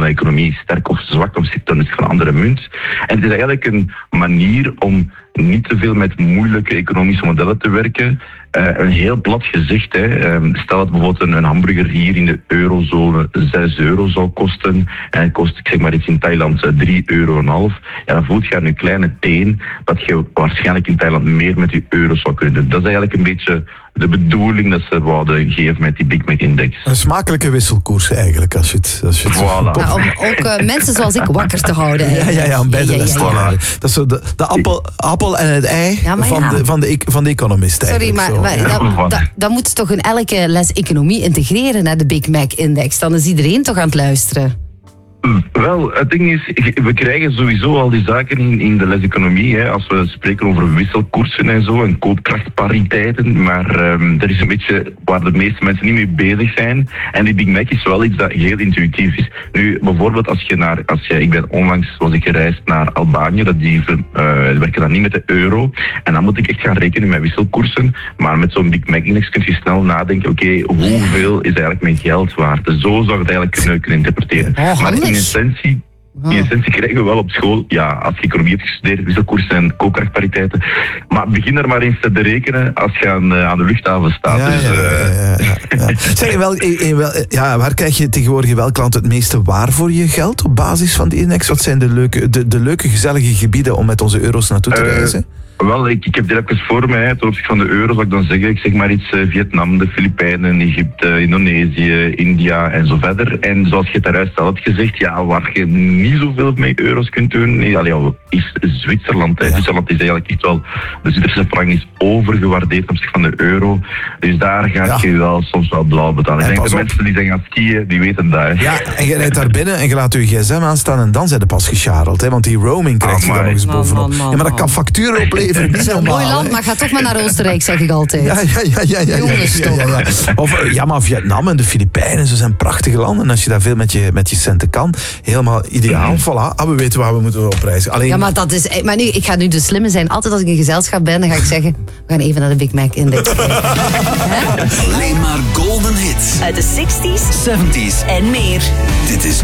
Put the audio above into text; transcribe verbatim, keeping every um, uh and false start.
de economie sterk of zwak of zit, dan is het van een andere munt. En het is eigenlijk een manier om niet te veel met moeilijke economische modellen te werken. Uh, een heel plat gezegd, hè. Um, stel dat bijvoorbeeld een, een hamburger hier in de eurozone zes euro zou kosten en het kost, ik zeg maar iets in Thailand, drie euro en half. Ja, dan voelt je aan je kleine teen dat je waarschijnlijk in Thailand meer met die euro's zou kunnen doen. Dat is eigenlijk een beetje de bedoeling dat ze wouden geven met die Big Mac Index. Een smakelijke wisselkoers eigenlijk, als je het... Als je het voilà. Ja, om ook uh, mensen zoals ik wakker te houden. Ja, ja, ja, om bij de ja, les ja, te ja, ja. houden. Dat is zo de, de appel, appel en het ei Ja, maar van, ja. de, van, de, van de economist Sorry, eigenlijk. maar, zo. maar Ja, dat, voilà. dat, dat moet je toch in elke les economie integreren, naar de Big Mac Index. Dan is iedereen toch aan het luisteren. Wel, het ding is, we krijgen sowieso al die zaken in, in de les economie, hè, als we spreken over wisselkoersen en zo, en koopkrachtpariteiten, maar um, dat is een beetje waar de meeste mensen niet mee bezig zijn. En die Big Mac is wel iets dat heel intuïtief is. Nu, bijvoorbeeld als je naar, als je, ik ben onlangs, was ik gereisd naar Albanië, dat die, uh, die werken dan niet met de euro, en dan moet ik echt gaan rekenen met wisselkoersen, maar met zo'n Big Mac Index kun je snel nadenken, oké, okay, hoeveel is eigenlijk mijn geld waard? Dus zo zou je het eigenlijk kunnen, kunnen interpreteren. Oh, maar in handig. essentie, in essentie krijgen we wel op school, ja, als je economie hebt gestudeerd, wisselkoersen en koopkrachtpariteiten. Maar begin er maar eens te berekenen als je aan, uh, aan de luchthaven staat. Ja, dus, ja, uh, ja, ja, ja. Zeg, wel, eh, eh, wel, ja, waar krijg je tegenwoordig in welk land het meeste waar voor je geld op basis van die index? Wat zijn de leuke, de, de leuke gezellige gebieden om met onze euro's naartoe te Uh, reizen? Wel, ik, ik heb dit even voor mij, ten opzichte van de euro, zou ik dan zeggen, ik zeg maar iets, uh, Vietnam, de Filipijnen, Egypte, Indonesië, India en zo verder. En zoals je het daaruit al had gezegd, ja, waar je niet zoveel met euro's kunt doen, allee, is Zwitserland. Hè. Ja. Zwitserland is eigenlijk echt wel, de Zwitserse frank is overgewaardeerd ten opzichte van de euro. Dus daar ga Ja. je wel soms wel blauw betalen. En Ik denk pas dat op. mensen die zijn gaan skiën, die weten dat. Hè. Ja, en je rijdt daar binnen en je laat je gsm aanstaan en dan zijn de pas gescharreld. Hè, want die roaming krijg je dan nog eens Man, bovenop. man, man, Ja, maar dat man. kan facturen opleveren. Niet Een normaal, mooi land, hè. maar ga toch maar naar Oostenrijk, zeg ik altijd. Ja, ja, ja, ja, ja, Jongens, ja, ja, ja, ja. Of eh, ja, maar Vietnam en de Filipijnen, ze zijn prachtige landen. En als je daar veel met je, met je centen kan, helemaal ideaal. Voilà, ah, we weten waar we moeten op reizen. Alleen, Ja, maar dat is... Maar nu, ik ga nu de slimme zijn. Altijd als ik in gezelschap ben, dan ga ik zeggen... We gaan even naar de Big Mac Index. Alleen maar golden hits Uit de zestig's zeventig's en meer. Dit is